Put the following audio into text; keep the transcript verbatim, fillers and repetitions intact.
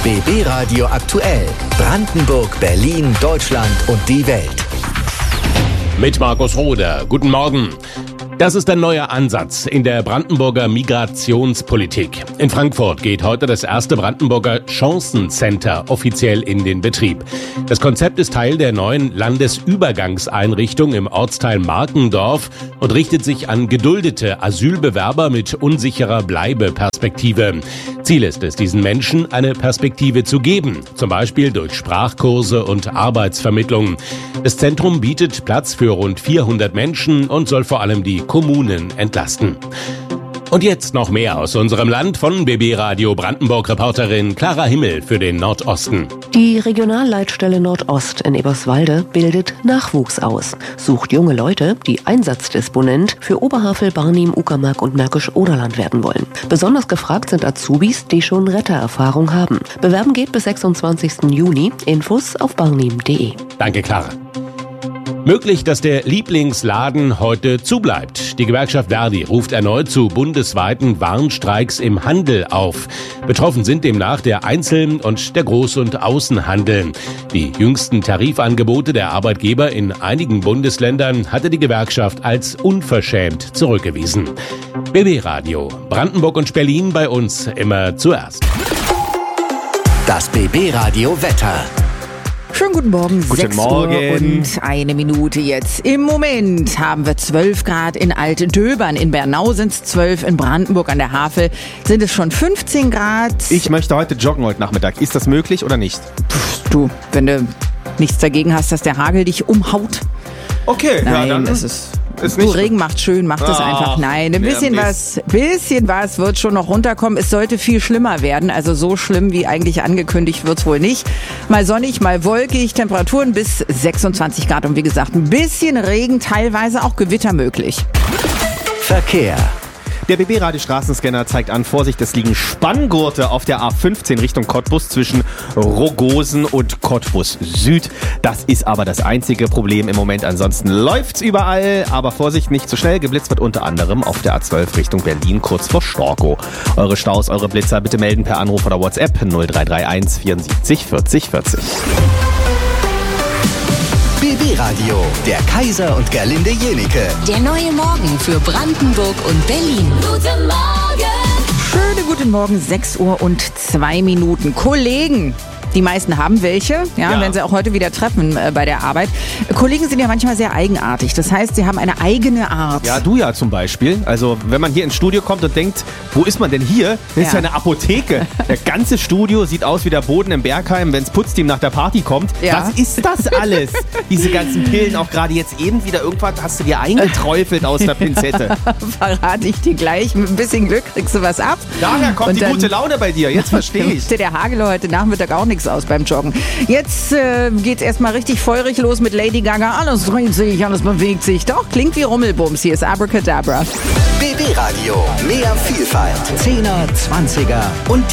B B Radio aktuell. Brandenburg, Berlin, Deutschland und die Welt. Mit Markus Roder. Guten Morgen. Das ist ein neuer Ansatz in der Brandenburger Migrationspolitik. In Frankfurt geht heute das erste Brandenburger Chancencenter offiziell in den Betrieb. Das Konzept ist Teil der neuen Landesübergangseinrichtung im Ortsteil Markendorf und richtet sich an geduldete Asylbewerber mit unsicherer Bleibeperspektive. Ziel ist es, diesen Menschen eine Perspektive zu geben, zum Beispiel durch Sprachkurse und Arbeitsvermittlung. Das Zentrum bietet Platz für rund vierhundert Menschen und soll vor allem die Kommunen entlasten. Und jetzt noch mehr aus unserem Land von B B Radio Brandenburg-Reporterin Clara Himmel für den Nordosten. Die Regionalleitstelle Nordost in Eberswalde bildet Nachwuchs aus, sucht junge Leute, die Einsatzdisponent für Oberhavel, Barnim, Uckermark und Märkisch-Oderland werden wollen. Besonders gefragt sind Azubis, die schon Rettererfahrung haben. Bewerben geht bis sechsundzwanzigsten Juni. Infos auf barnim punkt de. Danke, Clara. Möglich, dass der Lieblingsladen heute zubleibt. Die Gewerkschaft Verdi ruft erneut zu bundesweiten Warnstreiks im Handel auf. Betroffen sind demnach der Einzel- und der Groß- und Außenhandel. Die jüngsten Tarifangebote der Arbeitgeber in einigen Bundesländern hatte die Gewerkschaft als unverschämt zurückgewiesen. B B Radio, Brandenburg und Berlin bei uns immer zuerst. Das B B Radio Wetter. Schönen guten Morgen, Guten sechs Morgen. Uhr und eine Minute jetzt. Im Moment haben wir zwölf Grad in Altdöbern, in Bernau sind es zwölf, in Brandenburg an der Havel sind es schon fünfzehn Grad. Ich möchte heute joggen heute Nachmittag. Ist das möglich oder nicht? Pff, du, wenn du nichts dagegen hast, dass der Hagel dich umhaut. Okay, Nein, ja, dann das ist... ist Du, nicht Regen macht schön, macht es Ah, einfach. Nein, ein ja, bisschen Mist. was, bisschen was wird schon noch runterkommen. Es sollte viel schlimmer werden. Also so schlimm wie eigentlich angekündigt wird's wohl nicht. Mal sonnig, mal wolkig, Temperaturen bis sechsundzwanzig Grad. Und wie gesagt, ein bisschen Regen, teilweise auch Gewitter möglich. Verkehr. Der B B-Radio-Straßenscanner zeigt an, Vorsicht, es liegen Spanngurte auf der A fünfzehn Richtung Cottbus zwischen Rogosen und Cottbus Süd. Das ist aber das einzige Problem im Moment. Ansonsten läuft's überall, aber Vorsicht, nicht zu schnell. Geblitzt wird unter anderem auf der A zwölf Richtung Berlin, kurz vor Storkow. Eure Staus, eure Blitzer bitte melden per Anruf oder WhatsApp null drei drei eins vierundsiebzig vierzig vierzig. B B Radio, der Kaiser und Gerlinde Jenike. Der neue Morgen für Brandenburg und Berlin. Guten Morgen! Schönen guten Morgen, sechs Uhr und zwei Minuten. Kollegen, die meisten haben welche, ja, Ja. wenn sie auch heute wieder treffen äh, bei der Arbeit. Kollegen sind ja manchmal sehr eigenartig. Das heißt, sie haben eine eigene Art. Ja, du ja zum Beispiel. Also wenn man hier ins Studio kommt und denkt, wo ist man denn hier? Das ist Ja. ja eine Apotheke. Das ganze Studio sieht aus wie der Boden im Bergheim, wenns Putzteam nach der Party kommt. Ja. Was ist das alles? Diese ganzen Pillen, auch gerade jetzt eben wieder irgendwas hast du dir eingeträufelt aus der Pinzette. Verrate ich dir gleich. Mit ein bisschen Glück kriegst du was ab. Daher kommt Und die dann gute Laune bei dir. Jetzt verstehe ich. machte der Hagel heute Nachmittag auch nichts aus beim Joggen. Jetzt äh, geht's erstmal richtig feurig los mit Lady Gaga. Alles dreht sich, alles bewegt sich. Doch, klingt wie Rummelbums. Hier ist Abracadabra. B B Radio, mehr Vielfalt. Zehner, Zwanziger und